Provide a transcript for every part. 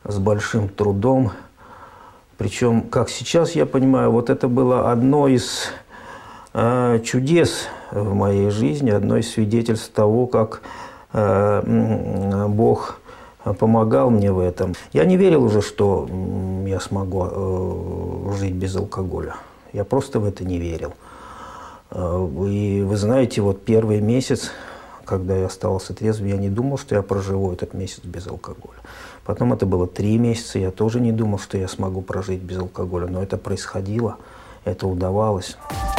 с большим трудом. Причем, как сейчас я понимаю, вот это было одно из чудес в моей жизни, одно из свидетельств того, как Бог помогал мне в этом. Я не верил уже, что я смогу жить без алкоголя. Я просто в это не верил. И вы знаете, вот первый месяц, когда я оставался трезвым, я не думал, что я проживу этот месяц без алкоголя. Потом это было 3 месяца, я тоже не думал, что я смогу прожить без алкоголя. Но это происходило, это удавалось.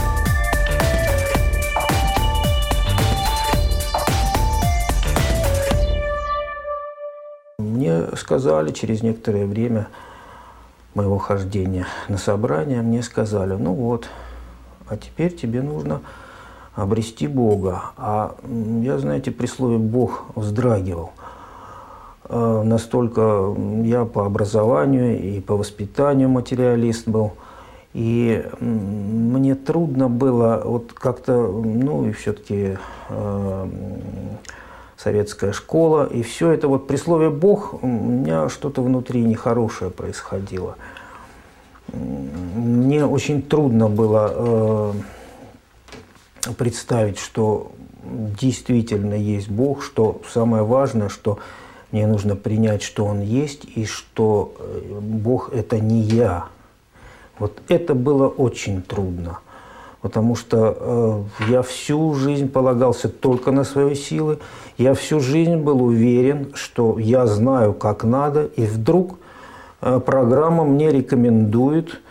Мне сказали через некоторое время моего хождения на собрание, мне сказали, ну вот, а теперь тебе нужно обрести Бога. А я, знаете, при слове «Бог» вздрагивал. Настолько я по образованию и по воспитанию материалист был. И мне трудно было вот как-то, ну и все-таки советская школа, и все это вот при слове «Бог» у меня что-то внутри нехорошее происходило. Мне очень трудно было представить, что действительно есть Бог, что самое важное, что мне нужно принять, что Он есть, и что Бог – это не я. Вот это было очень трудно, потому что я всю жизнь полагался только на свои силы, я всю жизнь был уверен, что я знаю, как надо, и вдруг программа мне рекомендует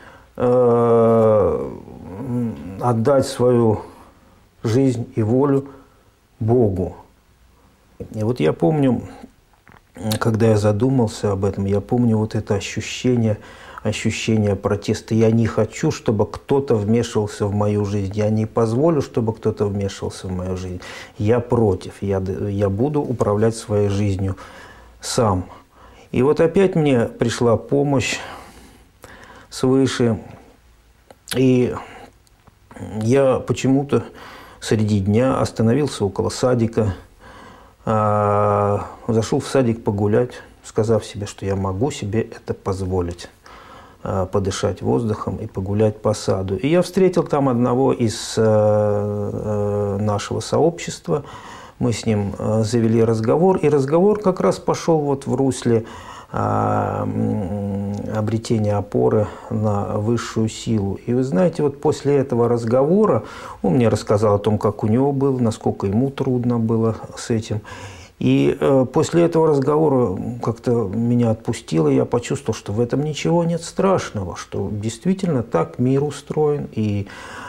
отдать свою жизнь и волю Богу. И вот я помню, когда я задумался об этом, я помню вот это ощущение протеста. Я не хочу, чтобы кто-то вмешивался в мою жизнь. Я не позволю, чтобы кто-то вмешивался в мою жизнь. Я против. Я буду управлять своей жизнью сам. И вот опять мне пришла помощь свыше. И я почему-то среди дня остановился около садика, зашел в садик погулять, сказав себе, что я могу себе это позволить, подышать воздухом и погулять по саду. И я встретил там одного из нашего сообщества, мы с ним завели разговор, и разговор как раз пошел вот в русле обретения опоры на высшую силу. И вы знаете, вот после этого разговора он мне рассказал о том, как у него было, насколько ему трудно было с этим. И после этого разговора как-то меня отпустило, и я почувствовал, что в этом ничего нет страшного, что действительно так мир устроен, и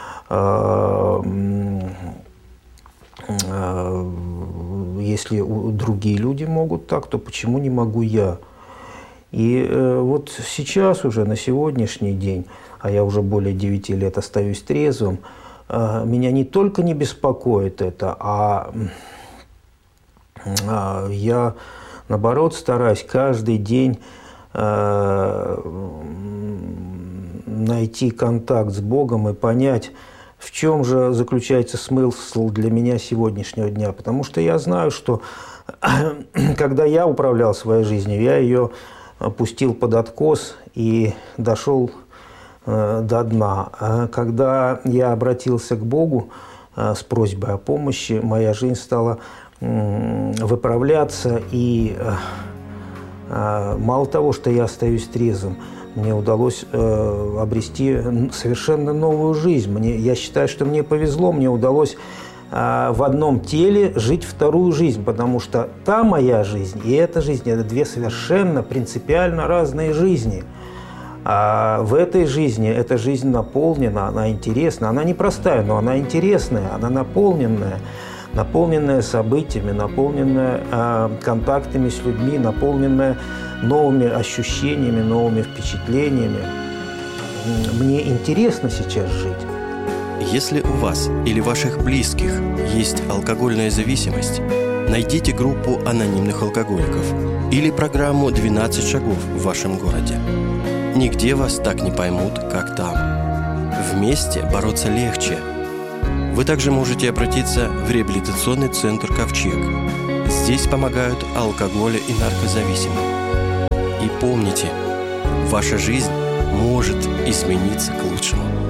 если другие люди могут так, то почему не могу я? И вот сейчас уже, на сегодняшний день, а я уже более 9 лет остаюсь трезвым, меня не только не беспокоит это, а я, наоборот, стараюсь каждый день найти контакт с Богом и понять, в чем же заключается смысл для меня сегодняшнего дня. Потому что я знаю, что когда я управлял своей жизнью, я ее пустил под откос и дошел до дна. А когда я обратился к Богу с просьбой о помощи, моя жизнь стала выправляться, и мало того, что я остаюсь трезвым, мне удалось обрести совершенно новую жизнь. Я считаю, что мне повезло, мне удалось в одном теле жить вторую жизнь, потому что та моя жизнь и эта жизнь – это 2 совершенно принципиально разные жизни. А в этой жизни эта жизнь наполнена, она интересна, она не простая, но она интересная, она наполненная событиями, наполненная контактами с людьми, наполненная новыми ощущениями, новыми впечатлениями. Мне интересно сейчас жить. Если у вас или ваших близких есть алкогольная зависимость, найдите группу анонимных алкоголиков или программу «12 шагов» в вашем городе. Нигде вас так не поймут, как там. Вместе бороться легче. Вы также можете обратиться в реабилитационный центр «Ковчег». Здесь помогают алкоголя и наркозависимым. И помните, ваша жизнь может измениться к лучшему.